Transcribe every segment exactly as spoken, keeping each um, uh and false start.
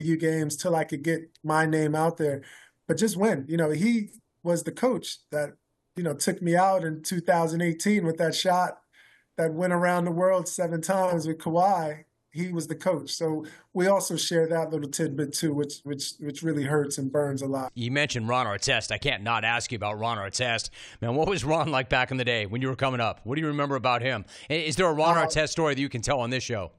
you games till I could get my name out there, but just win. You know, he was the coach that, you know, took me out in two thousand eighteen with that shot that went around the world seven times with Kawhi. He was the coach. So we also share that little tidbit too, which which which really hurts and burns a lot. You mentioned Ron Artest. I can't not ask you about Ron Artest. Man, what was Ron like back in the day when you were coming up? What do you remember about him? Is there a Ron uh, Artest story that you can tell on this show?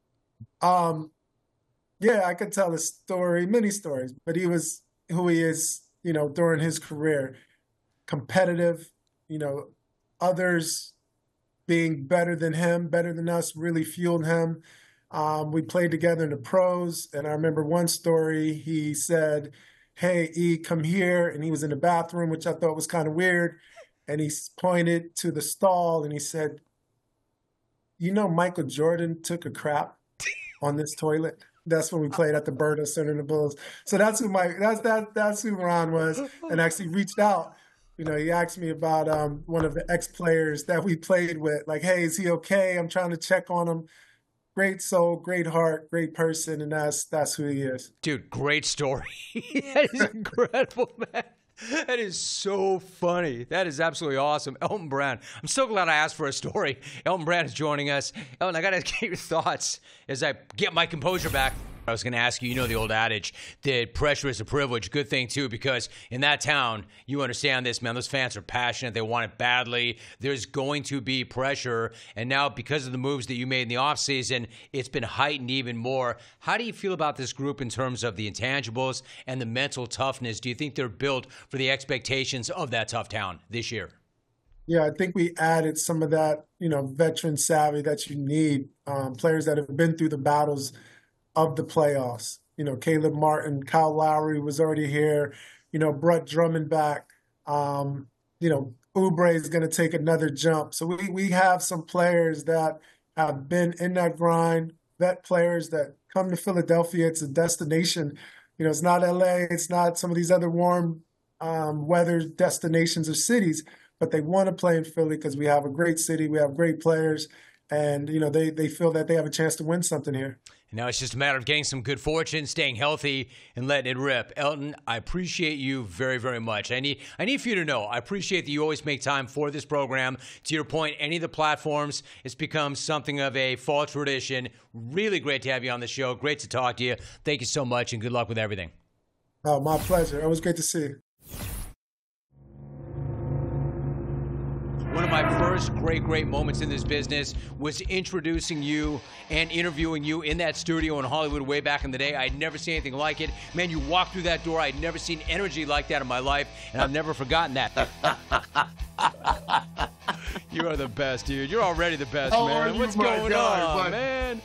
Um, yeah, I could tell a story, many stories, but he was who he is, you know, during his career. Competitive, you know, others being better than him, better than us, really fueled him. Um, we played together in the pros, and I remember one story. He said, "Hey, E, come here," and he was in the bathroom, which I thought was kind of weird, and he pointed to the stall, and he said, "You know, Michael Jordan took a crap on this toilet." That's when we played at the Berta Center in the Bulls. So that's who my that's that that's who Ron was, and actually reached out. You know, he asked me about um, one of the ex-players that we played with. Like, hey, is he okay? I'm trying to check on him. Great soul, great heart, great person, and that's that's who he is. Dude, great story. That is incredible, man. That is so funny. That is absolutely awesome. Elton Brand. I'm so glad I asked for a story. Elton Brand is joining us. Elton, I got to get your thoughts as I get my composure back. I was going to ask you, you know the old adage that pressure is a privilege. Good thing, too, because in that town, you understand this, man. Those fans are passionate. They want it badly. There's going to be pressure. And now, because of the moves that you made in the offseason, it's been heightened even more. How do you feel about this group in terms of the intangibles and the mental toughness? Do you think they're built for the expectations of that tough town this year? Yeah, I think we added some of that, you know, veteran savvy that you need. Um, players that have been through the battles of the playoffs. You know, Caleb Martin, Kyle Lowry was already here. You know, Brett Drummond back. Um, you know, Oubre is going to take another jump. So we we have some players that have been in that grind, vet players that come to Philadelphia. It's a destination. You know, it's not L A. It's not some of these other warm um, weather destinations or cities, but they want to play in Philly because we have a great city. We have great players. And, you know, they, they feel that they have a chance to win something here. Now it's just a matter of getting some good fortune, staying healthy, and letting it rip. Elton, I appreciate you very, very much. I need I need for you to know, I appreciate that you always make time for this program. To your point, any of the platforms, it's become something of a fall tradition. Really great to have you on the show. Great to talk to you. Thank you so much, and good luck with everything. Oh, my pleasure. It was great to see you. One of my first great, great moments in this business was introducing you and interviewing you in that studio in Hollywood way back in the day. I'd never seen anything like it. Man, you walked through that door. I'd never seen energy like that in my life, and I've never forgotten that. You are the best, dude. You're already the best, oh, man. What's going God, on, man?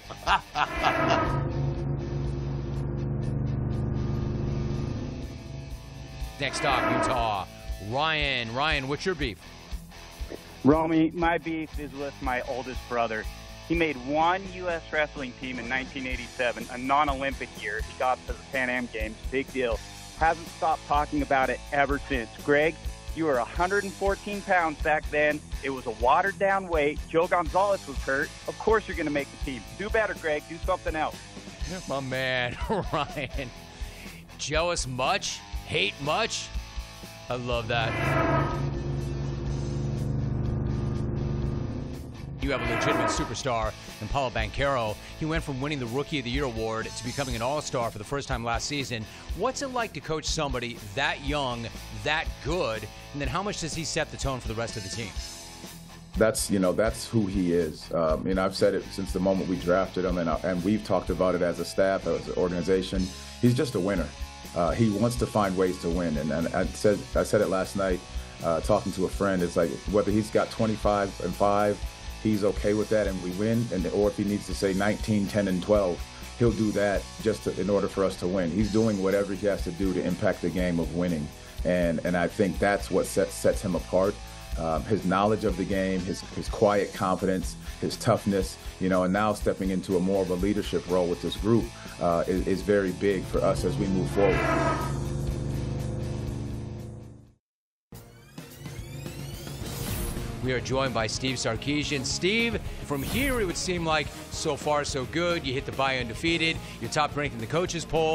Next stop, Utah. Ryan. Ryan, what's your beef? Romy, my beef is with my oldest brother. He made one U S wrestling team in nineteen eighty-seven, a non-Olympic year. He got to the Pan Am Games. Big deal. Hasn't stopped talking about it ever since. Greg, you were one hundred fourteen pounds back then. It was a watered-down weight. Joe Gonzalez was hurt. Of course you're going to make the team. Do better, Greg. Do something else. My man, Ryan. Jealous much? Hate much? I love that. You have a legitimate superstar in Paolo Banchero. He went from winning the Rookie of the Year award to becoming an all-star for the first time last season. What's it like to coach somebody that young, that good, and then how much does he set the tone for the rest of the team? That's, you know, that's who he is. Um, and I've said it since the moment we drafted him, and, and we've talked about it as a staff, as an organization. He's just a winner. Uh, he wants to find ways to win. And, and I said I said it last night, uh, talking to a friend. It's like whether he's got twenty-five and five, he's okay with that and we win, and or if he needs to say nineteen, ten, and twelve, he'll do that just to, in order for us to win. He's doing whatever he has to do to impact the game of winning, and and I think that's what sets sets him apart. Um, his knowledge of the game, his his quiet confidence, his toughness, you know, and now stepping into a more of a leadership role with this group uh, is, is very big for us as we move forward. We are joined by Steve Sarkisian. Steve, from here it would seem like so far so good. You hit the bye undefeated. You're top ranked in the coaches poll.